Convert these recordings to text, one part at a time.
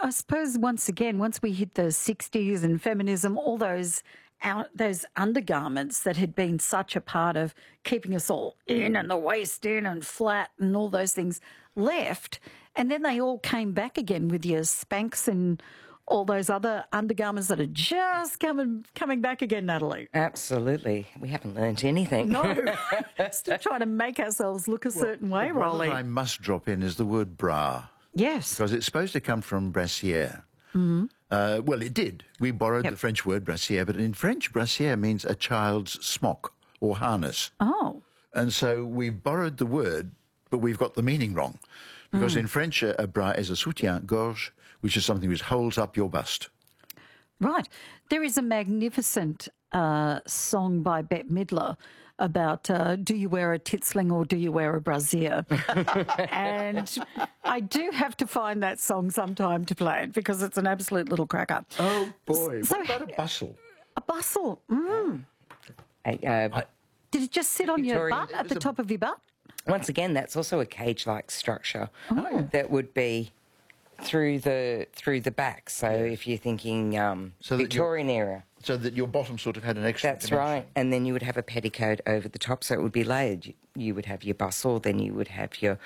I suppose once again, once we hit the 60s and feminism, all those undergarments that had been such a part of keeping us all in and the waist in and flat and all those things left. And then they all came back again with your Spanx and all those other undergarments that are just coming back again, Natalie. Absolutely. We haven't learnt anything. No. Still trying to make ourselves look a certain way, Rolly. What I must drop in is the word bra. Yes. Because it's supposed to come from brassiere. Mm-hmm. Well, it did. We borrowed the French word brassiere, but in French, brassiere means a child's smock or harness. Oh. And so we borrowed the word, but we've got the meaning wrong. Because in French, a bra is a soutien-gorge, which is something which holds up your bust. Right. There is a magnificent song by Bette Midler about do you wear a titsling or do you wear a brassiere? And I do have to find that song sometime to play it because it's an absolute little cracker. Oh, boy. So, what about a bustle? A bustle. Mm. Did it just sit on your butt, at the top of your butt? Once again, that's also a cage-like structure that would be through the back. So if you're thinking Victorian era. So that your bottom sort of had an extra That's dimension. right. And then you would have a petticoat over the top, so it would be layered. You would have your bustle, then you would have your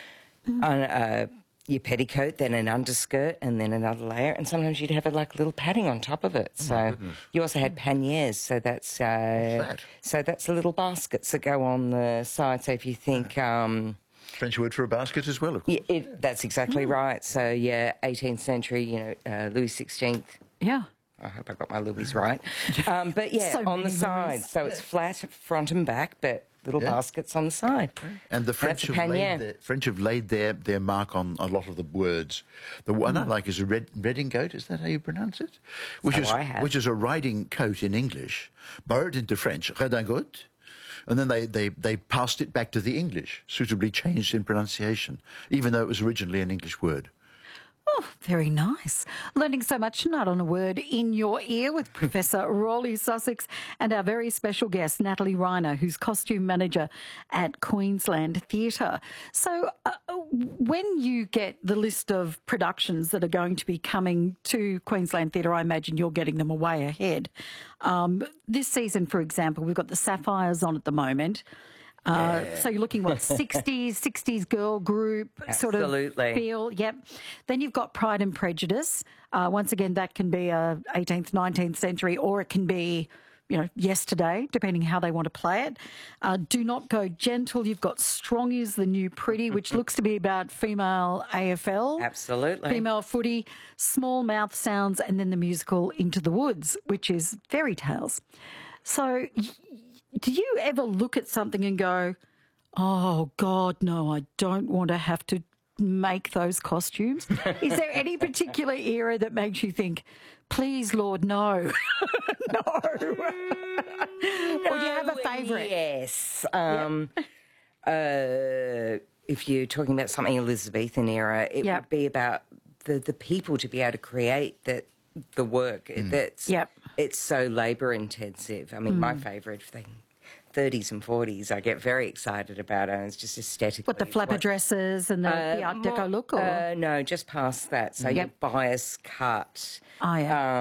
petticoat, then an underskirt, and then another layer. And sometimes you'd have a little padding on top of it. So you also had panniers. So that's little baskets that go on the side. So if you think French word for a basket as well, of course. Yeah, that's exactly right. So, 18th century, Louis XVI. Yeah. I hope I got my Louis right. But, So on the many side. Louis. So it's flat front and back, but little baskets on the side. And the French have laid their mark on a lot of the words. The one I like is a redingote. Is that how you pronounce it? Which is a riding coat in English, borrowed into French, redingote. And then they passed it back to the English, suitably changed in pronunciation, even though it was originally an English word. Oh, very nice. Learning so much tonight on A Word in Your Ear with Professor Rolly Sussex and our very special guest, Natalie Reiner, who's costume manager at Queensland Theatre. So when you get the list of productions that are going to be coming to Queensland Theatre, I imagine you're getting them way ahead. This season, for example, we've got the Sapphires on at the moment. So you're looking, 60s girl group sort of feel. Yep. Then you've got Pride and Prejudice. Once again, that can be a 18th, 19th century, or it can be, yesterday, depending how they want to play it. Do Not Go Gentle. You've got Strong is the New Pretty, which looks to be about female AFL. Absolutely. Female footy, Small Mouth Sounds, and then the musical Into the Woods, which is fairy tales. So do you ever look at something and go, oh, God, no, I don't want to have to make those costumes? Is there any particular era that makes you think, please, Lord, no? No. Or do you have a favourite? Yes. If you're talking about something Elizabethan era, it would be about the people to be able to create the work. It's so labour intensive. I mean, my favourite thing, 30s and 40s, I get very excited about it. And it's just aesthetically. What, the flapper dresses and the Art Deco look? Or? No, just past that. So your bias cut. Oh,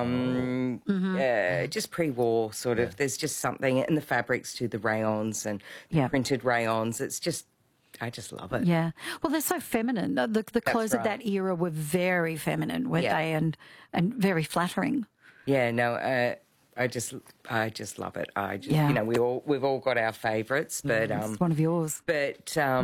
yeah. Just pre-war sort of. There's just something, and the fabrics too, the rayons and printed rayons. It's just, I just love it. Yeah. Well, they're so feminine. The clothes of that era were very feminine, weren't they? And very flattering. Yeah, no, I just love it. We've all got our favourites, but it's one of yours. But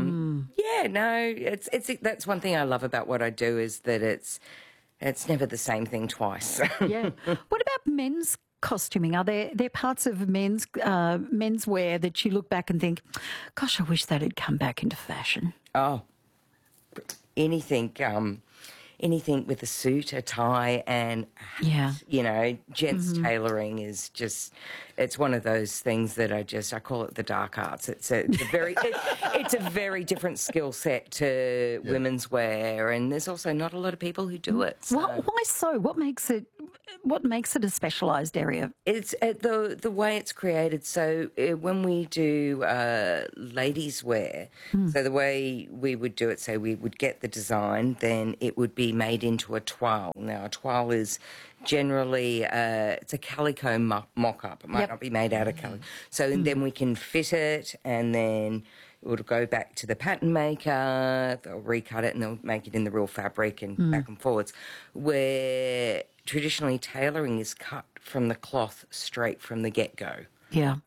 it's that's one thing I love about what I do is that it's never the same thing twice. Yeah. What about men's costuming? Are there parts of menswear that you look back and think, gosh, I wish that had come back into fashion? Oh, anything with a suit, a tie, and gents tailoring is just, it's one of those things that I call it the dark arts. It's a very different skill set to women's wear, and there's also not a lot of people who do it. So. Why so? What makes it what makes it a specialised area? It's the way it's created. So when we do ladies' wear, so the way we would do it, so we would get the design, then it would be made into a toile. Now, a toile is generally it's a calico mock-up. It might not be made out of calico. So then we can fit it, and then it would go back to the pattern maker. They'll recut it and they'll make it in the real fabric and back and forwards. Where traditionally tailoring is cut from the cloth straight from the get-go. Yeah.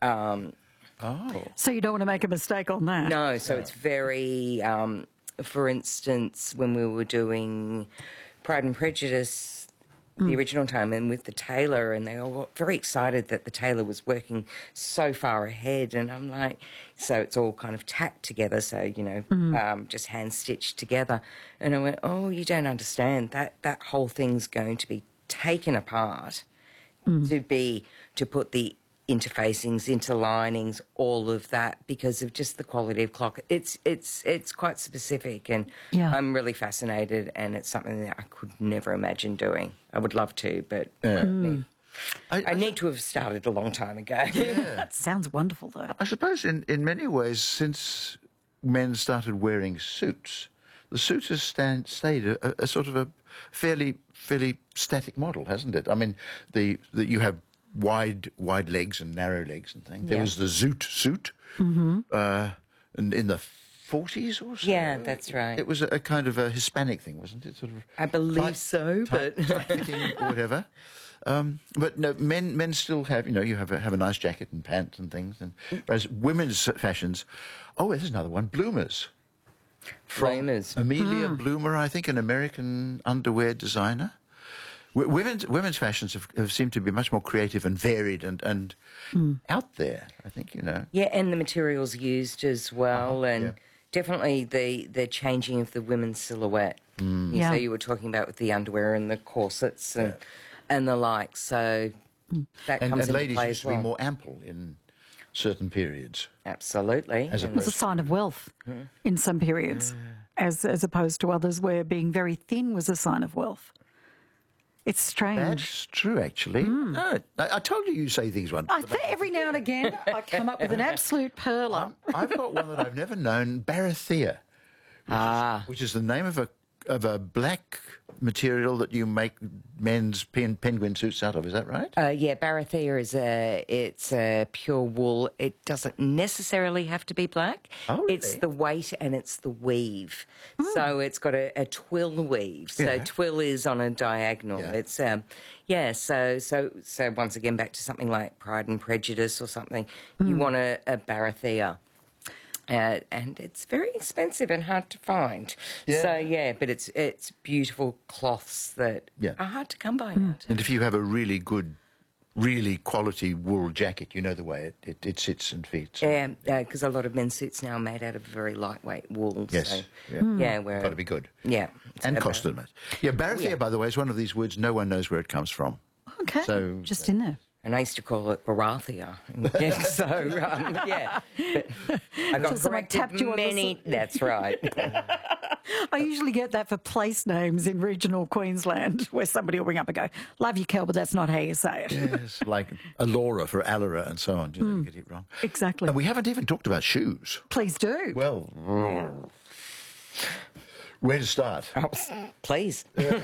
So you don't want to make a mistake on that. No, so it's very, for instance, when we were doing Pride and Prejudice the original time, and with the tailor, and they all got very excited that the tailor was working so far ahead, and I'm like, so it's all kind of tacked together, so, you know, just hand-stitched together. And I went, oh, you don't understand, that whole thing's going to be taken apart to put the interfacings, interlinings, all of that, because of just the quality of cloth. It's quite specific, and I'm really fascinated, and it's something that I could never imagine doing. I would love to, but I need to have started a long time ago. That sounds wonderful, though. I suppose in many ways, since men started wearing suits, the suits has stayed a sort of a fairly static model, hasn't it? I mean, you have wide legs and narrow legs and things. There was the zoot suit in the 40s or so. Yeah, that's right. It was a kind of a Hispanic thing, wasn't it? Sort of I believe so, but tight-fitting or whatever. But no, men still have, you know, you have a nice jacket and pants and things. And whereas women's fashions, there's another one, bloomers. Bloomers. Amelia Bloomer, I think, an American underwear designer. Women's fashions have seemed to be much more creative and varied and out there, I think, you know. Yeah, and the materials used as well, and definitely the changing of the women's silhouette. So you were talking about with the underwear and the corsets and the like, so that comes into ladies play used as to well. be more ample in certain periods. Absolutely. It was a sign of wealth in some periods, as opposed to others where being very thin was a sign of wealth. It's strange. That's true, actually. I told you say things once. Every now and again, I come up with an absolute perler. I've got one that I've never known, Barathea, which is the name of a black material that you make men's penguin suits out of. Is that right? Yeah, Barathea it's a pure wool. It doesn't necessarily have to be black. Oh, really? It's the weight and it's the weave. So it's got a twill weave. So twill is on a diagonal. Yeah. It's so once again back to something like Pride and Prejudice or something. You want a Barathea. And it's very expensive and hard to find. Yeah. So, but it's beautiful cloths that are hard to come by now. And if you have a really good, really quality wool jacket, you know the way it sits and fits. Yeah, because a lot of men's suits now are made out of very lightweight wool. Yes. So, where Got to be good. Yeah. And cost them. Yeah, Barathea, by the way, is one of these words no one knows where it comes from. Okay, so just in there. And I used to call it Barathea. So, But I got corrected many... That's right. I usually get that for place names in regional Queensland, where somebody will ring up and go, love you, Kel, but that's not how you say it. Yes, like Alora for Allora and so on. You get it wrong. Exactly. And we haven't even talked about shoes. Please do. Well, where to start? Oh, please.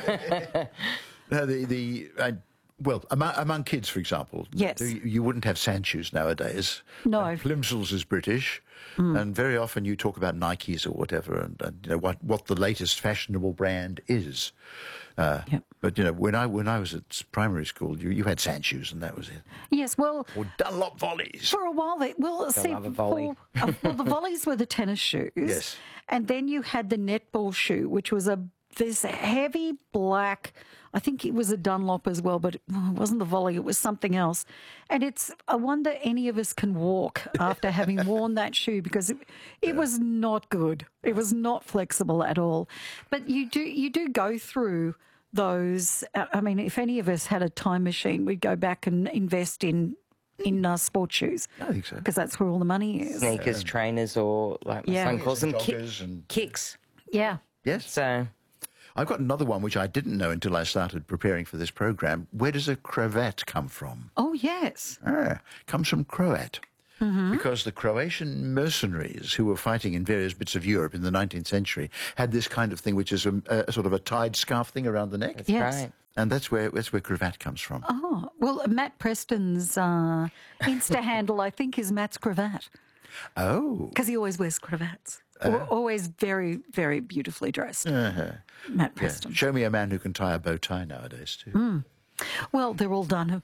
Well, among kids, for example, yes, you wouldn't have sand shoes nowadays. No. Plimsolls is British, and very often you talk about Nikes or whatever, and you know what the latest fashionable brand is. But you know, when I was at primary school, you had sand shoes, and that was it. Yes, well, or Dunlop volleys. For a while, the volley. The volleys were the tennis shoes. Yes, and then you had the netball shoe, which was this heavy black. I think it was a Dunlop as well, but it wasn't the volley. It was something else. And I wonder any of us can walk after having worn that shoe, because it was not good. It was not flexible at all. But you do go through those. I mean, if any of us had a time machine, we'd go back and invest in sports shoes. I think so. Because that's where all the money is. Sneakers, trainers, or like my son calls them, joggers and kicks. Yeah. Yes. So... I've got another one which I didn't know until I started preparing for this program. Where does a cravat come from? Oh, yes. Comes from Croat. Because the Croatian mercenaries who were fighting in various bits of Europe in the 19th century had this kind of thing, which is a sort of a tied scarf thing around the neck. That's right. And that's where cravat comes from. Oh, well, Matt Preston's Insta handle, I think, is Matt's Cravat. Oh. Because he always wears cravats. Always very, very beautifully dressed. Matt Preston. Yeah. Show me a man who can tie a bow tie nowadays, too. Well, they're all done,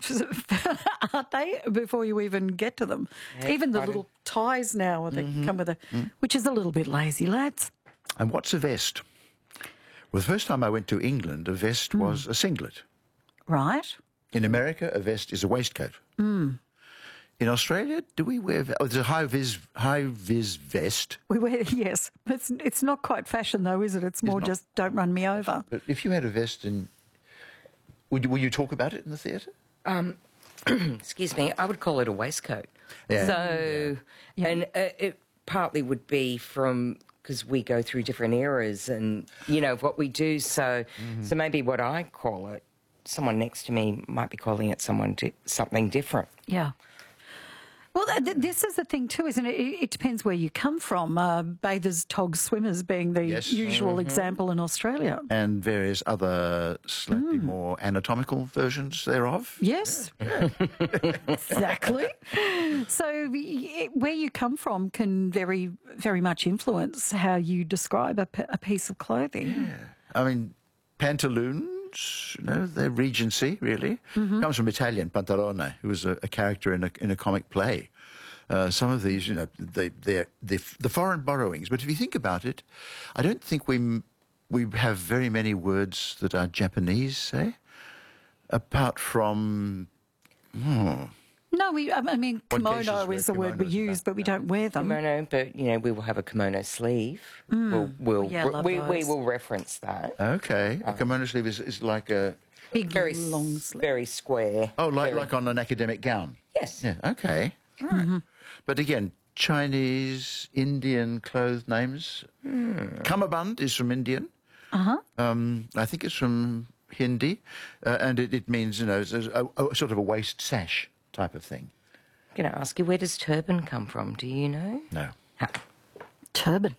aren't they, before you even get to them? Yeah, even the little ties now, they come with which is a little bit lazy, lads. And what's a vest? Well, the first time I went to England, a vest was a singlet. Right. In America, a vest is a waistcoat. In Australia, do we wear... it's a high-vis vest. We wear, yes. It's not quite fashion, though, is it? It's more just don't run me over. But if you had a vest in... Will you talk about it in the theatre? Excuse me, I would call it a waistcoat. Yeah. So, and it partly would be from... because we go through different eras and, of what we do. So so maybe what I call it, someone next to me might be calling it something different. Yeah. Well, this is the thing too, isn't it? It depends where you come from. Bathers, togs, swimmers being the usual example in Australia. And various other slightly more anatomical versions thereof. Yes, exactly. So where you come from can very, very much influence how you describe a piece of clothing. Yeah. I mean, pantaloons, they're Regency, really. Comes from Italian, Pantalone, who was a character in a comic play. Some of these, they're the foreign borrowings. But if you think about it, I don't think we have very many words that are Japanese, say, apart from... No, I mean, kimono is the word we use, but we don't wear them. Kimono, but, we will have a kimono sleeve. We will reference that. Okay. A kimono sleeve is like a... Big, very long sleeve. Very square. Oh, like on an academic gown? Yes. Yeah, okay. All right. But again, Chinese, Indian clothes names. Kamaband is from Indian. I think it's from Hindi. And it means, it's a sort of a waist sash type of thing. I'm going to ask you, where does turban come from? Do you know? No. Turban.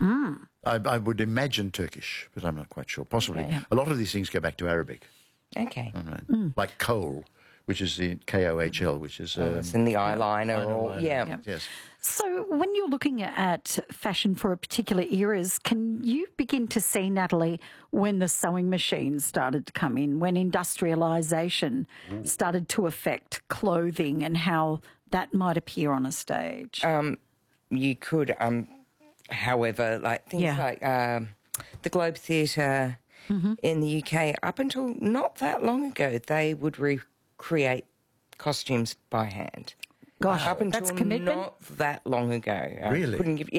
I would imagine Turkish, but I'm not quite sure. Possibly. Okay. A lot of these things go back to Arabic. Okay. Right. Like kohl, which is the K-O-H-L, which is... it's in the eyeliner. Yeah. Yes. So when you're looking at fashion for a particular eras, can you begin to see, Natalie, when the sewing machines started to come in, when industrialisation started to affect clothing and how that might appear on a stage? You could, however, like things like the Globe Theatre in the UK, up until not that long ago, they would recreate costumes by hand. Gosh, up until that's commitment. Not that long ago. Really?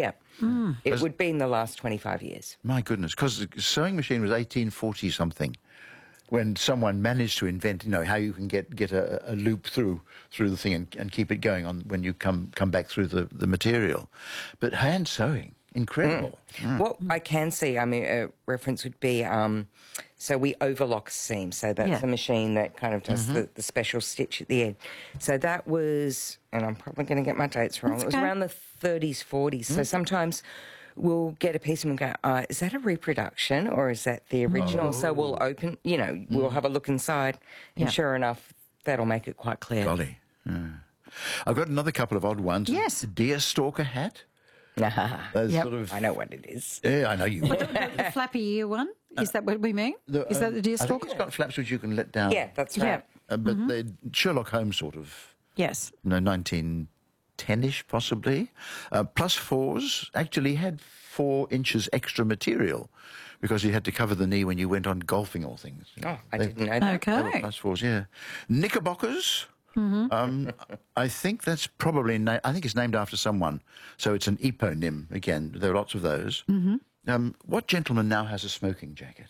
It would be in the last 25 years. My goodness, because the sewing machine was 1840-something when someone managed to invent, how you can get a loop through the thing and keep it going on when you come back through the material. But hand sewing, incredible. What I can see, a reference would be... so we overlock a seam. So that's a machine that kind of does the special stitch at the end. So that was, and I'm probably going to get my dates wrong, it was around the 30s, 40s. So sometimes we'll get a piece and we'll go, is that a reproduction or is that the original? So we'll open, we'll have a look inside and sure enough, that'll make it quite clear. Golly. I've got another couple of odd ones. Yes. Deerstalker hat. Sort of, I know what it is. Yeah, I know you. The flappy ear one? Is that what we mean? Is that the deerstalker? I think it's got flaps which you can let down. Yeah, that's right. But they're Sherlock Holmes sort of. Yes. 1910-ish possibly. Plus fours actually had 4 inches extra material because you had to cover the knee when you went on golfing or things. Oh, I didn't know that. Okay. They were plus fours, yeah. Knickerbockers. I think that's probably... I think it's named after someone. So it's an eponym, again. There are lots of those. What gentleman now has a smoking jacket?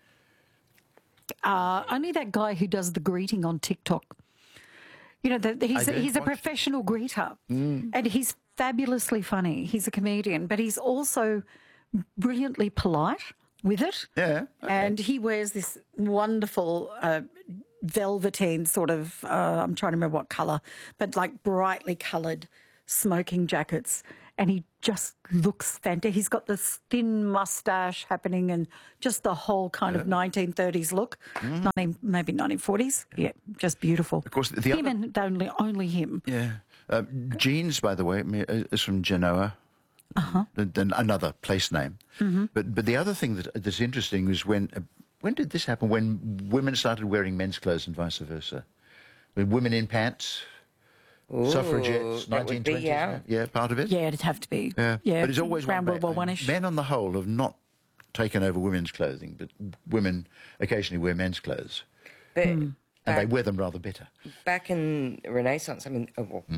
Only that guy who does the greeting on TikTok. He's a professional greeter. And he's fabulously funny. He's a comedian, but he's also brilliantly polite, with it. Yeah. Okay. And he wears this wonderful velveteen sort of, I'm trying to remember what colour, but like brightly coloured smoking jackets. And he just looks fantastic. He's got this thin moustache happening and just the whole kind of 1930s look, maybe 1940s. Yeah, just beautiful. Of course, him and only him. Yeah. Jeans, by the way, is from Genoa. Another place name. But the other thing that's interesting is when did this happen? When women started wearing men's clothes and vice versa. When women in pants... Ooh, suffragettes, 1920s. Yeah, part of it. Yeah, it'd have to be. Yeah, but it's always around World War One-ish. Men, on the whole, have not taken over women's clothing, but women occasionally wear men's clothes, and they wear them rather better. Back in Renaissance, I mean,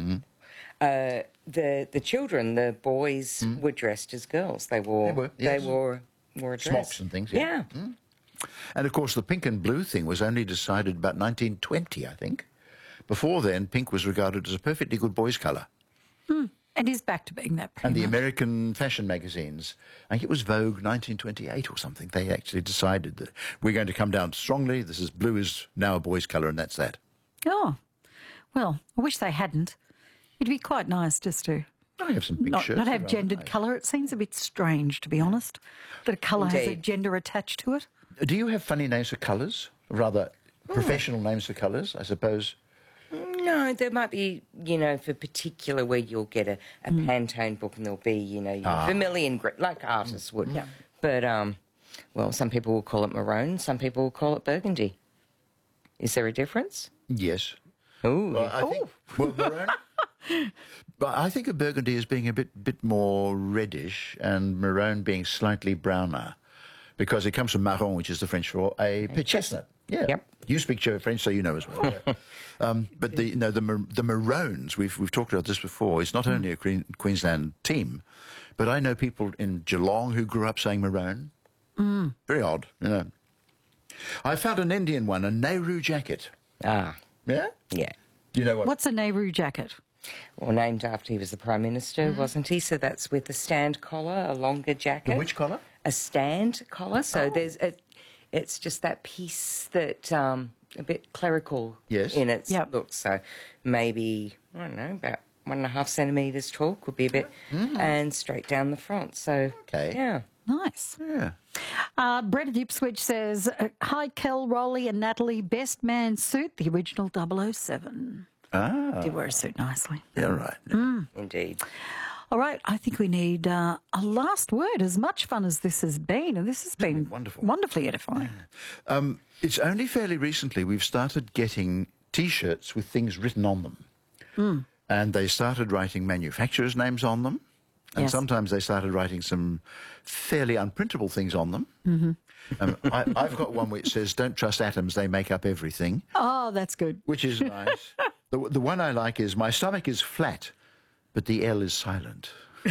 the children, the boys, were dressed as girls. They wore a dress. Smocks and things. Yeah. And of course, the pink and blue thing was only decided about 1920, I think. Before then, pink was regarded as a perfectly good boy's colour. And he's back to being that. And the American fashion magazines, I think it was Vogue 1928 or something, they actually decided that we're going to come down strongly. This is blue is now a boy's colour, and that's that. Oh, well, I wish they hadn't. It'd be quite nice just to I have some pink shirts. Not have gendered colour. It seems a bit strange, to be honest, that a colour has a gender attached to it. Do you have funny names for colours? Rather, professional names for colours, I suppose? No, there might be, for particular where you'll get a Pantone book and there'll be, your vermilion, like artists would. Yeah. But, well, some people will call it maroon, some people will call it burgundy. Is there a difference? Yes. Ooh. Well, maroon? But I think of burgundy as being a bit more reddish and maroon being slightly browner because it comes from marron, which is the French for a chestnut. Yeah. Yep. You speak French, so you know as well. But the Maroons, we've talked about this before. It's not only a Queensland team, but I know people in Geelong who grew up saying maroon. Very odd, I found an Indian one, a Nehru jacket. Ah. Yeah? Yeah. You know what? What's a Nehru jacket? Well, named after he was the Prime Minister, wasn't he? So that's with a stand collar, a longer jacket. Which collar? A stand collar. So it's just that piece that a bit clerical in its look. So maybe, I don't know, about 1.5 centimetres tall, could be a bit, and straight down the front. So, yeah. Nice. Yeah. Brett at Ipswich says, hi, Kel, Rolly and Natalie, best man suit, the original 007. Ah. Did wear a suit nicely. Yeah, right. Indeed. All right, I think we need a last word. As much fun as this has been, and this has been wonderfully edifying. Yeah. It's only fairly recently we've started getting T-shirts with things written on them. And they started writing manufacturers' names on them. And sometimes they started writing some fairly unprintable things on them. I've got one which says, don't trust atoms, they make up everything. Oh, that's good. Which is nice. The one I like is, my stomach is flat, but the L is silent.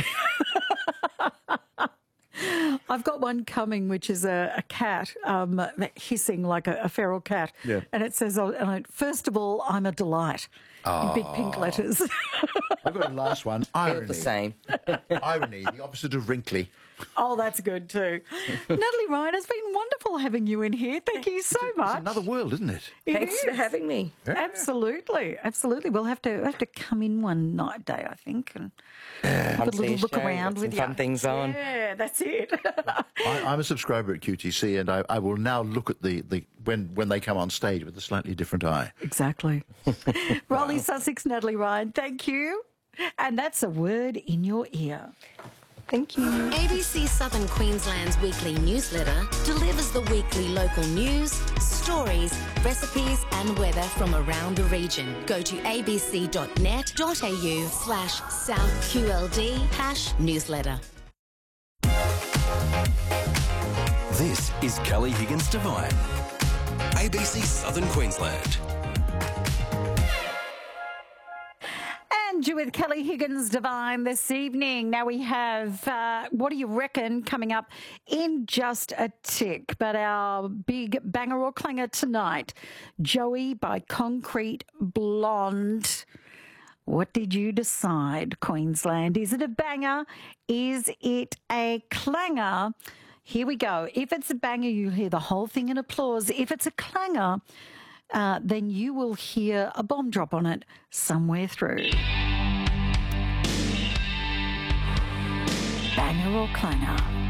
I've got one coming, which is a cat hissing like a feral cat. Yeah. And it says, first of all, I'm a delight, in big pink letters. I've got a last one. Irony. The same. Irony, the opposite of wrinkly. Oh, that's good too. Natalie Ryan, it's been wonderful having you in here. Thank you so much. It's another world, isn't it? Thanks for having me. Yeah. Absolutely, absolutely. We'll have to come in one night day, I think, and have a little look around with you. Fun things on. Yeah, that's it. I'm a subscriber at QTC, and I will now look at the when they come on stage with a slightly different eye. Exactly. Rolly Sussex, Natalie Ryan, thank you. And that's a word in your ear. Thank you. ABC Southern Queensland's weekly newsletter delivers the weekly local news, stories, recipes and weather from around the region. Go to abc.net.au/SouthQLD/newsletter. This is Kelly Higgins Devine, ABC Southern Queensland. And you with Kelly Higgins Devine this evening. Now we have, what do you reckon, coming up in just a tick. But our big banger or clanger tonight, Joey by Concrete Blonde. What did you decide, Queensland? Is it a banger? Is it a clanger? Here we go. If it's a banger, you'll hear the whole thing in applause. If it's a clanger, then you will hear a bomb drop on it somewhere through. Banger or clanger?